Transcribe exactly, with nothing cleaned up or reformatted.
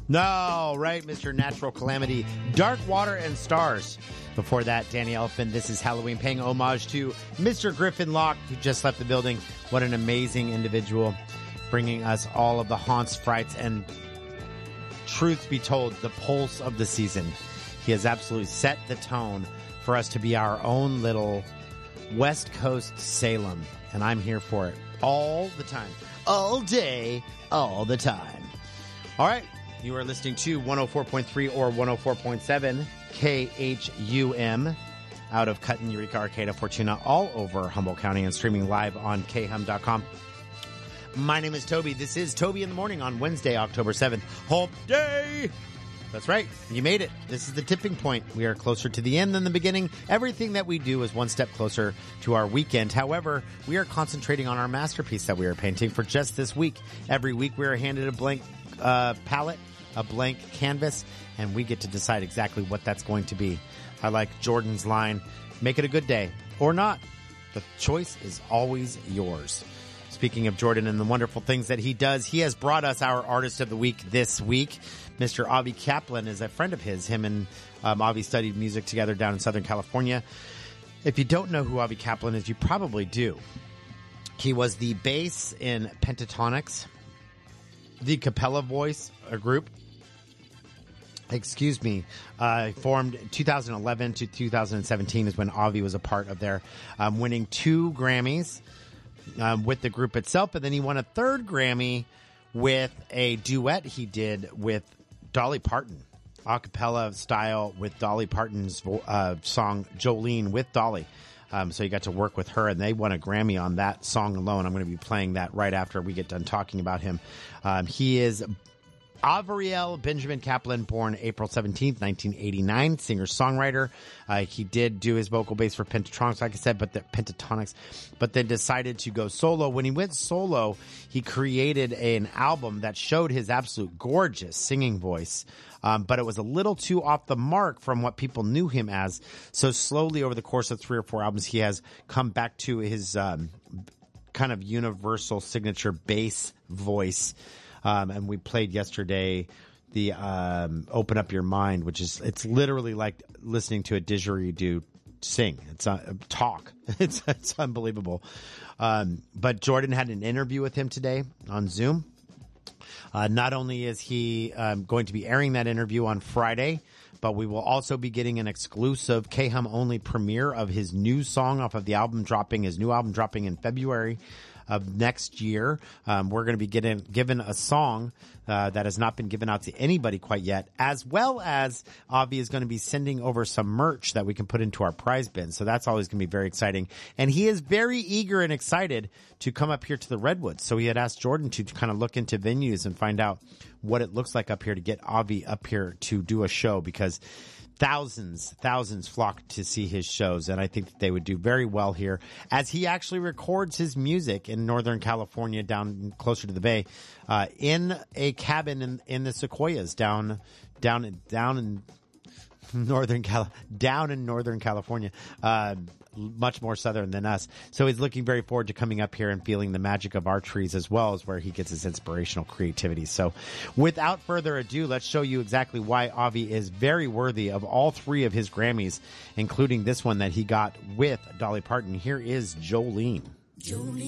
No, right, Mister Natural Calamity, Dark Water and Stars. Before that, Danny Elfman, This Is Halloween, paying homage to Mister Griffin Locke, who just left the building. What an amazing individual, bringing us all of the haunts, frights, and truth be told, the pulse of the season. He has absolutely set the tone for us to be our own little West Coast Salem, and I'm here for it all the time, all day, all the time. All right, you are listening to one oh four point three or one oh four point seven K H U M out of Cutton, Eureka, Arcata, Fortuna, all over Humboldt County, and streaming live on K hum dot com. My name is Toby. This is Toby in the Morning on Wednesday, October seventh. Hump Day! That's right. You made it. This is the tipping point. We are closer to the end than the beginning. Everything that we do is one step closer to our weekend. However, we are concentrating on our masterpiece that we are painting for just this week. Every week we are handed a blank uh, palette, a blank canvas, and we get to decide exactly what that's going to be. I like Jordan's line, make it a good day or not. The choice is always yours. Speaking of Jordan and the wonderful things that he does, he has brought us our Artist of the Week this week. Mister Avi Kaplan is a friend of his. Him and um, Avi studied music together down in Southern California. If you don't know who Avi Kaplan is, you probably do. He was the bass in Pentatonix, the Capella Voice, a group. Excuse me, uh, formed two thousand eleven to two thousand seventeen is when Avi was a part of there, um, winning two Grammys um, with the group itself. And then he won a third Grammy with a duet he did with Dolly Parton, a cappella style with Dolly Parton's uh, song Jolene with Dolly. Um, so you got to work with her, and they won a Grammy on that song alone. I'm going to be playing that right after we get done talking about him. Um, he is Avriel Benjamin Kaplan, born April seventeenth, nineteen eighty-nine, singer-songwriter. Uh, he did do his vocal bass for Pentatonix, like I said, but the Pentatonix, but then decided to go solo. When he went solo, he created a, an album that showed his absolute gorgeous singing voice, um, but it was a little too off the mark from what people knew him as. So slowly over the course of three or four albums, he has come back to his um, kind of universal signature bass voice. Um, and we played yesterday the um, Open Up Your Mind, which is, it's literally like listening to a didgeridoo sing. It's uh, talk. It's, it's unbelievable. Um, but Jordan had an interview with him today on Zoom. Uh, not only is he um, going to be airing that interview on Friday, but we will also be getting an exclusive K Hum only premiere of his new song off of the album dropping, his new album dropping in February of next year. Um, we're going to be getting given a song uh, that has not been given out to anybody quite yet, as well as Avi is going to be sending over some merch that we can put into our prize bin. So that's always going to be very exciting. And he is very eager and excited to come up here to the Redwoods. So he had asked Jordan to kind of look into venues and find out what it looks like up here to get Avi up here to do a show, because Thousands, thousands flock to see his shows, and I think that they would do very well here, as he actually records his music in Northern California, down closer to the Bay, uh, in a cabin in, in the Sequoias, down, down, down in Northern Cal, down in Northern California, uh, much more southern than us. So he's looking very forward to coming up here and feeling the magic of our trees, as well as where he gets his inspirational creativity. So without further ado, let's show you exactly why Avi is very worthy of all three of his Grammys, including this one that he got with Dolly Parton. Here is Jolene. Jolene.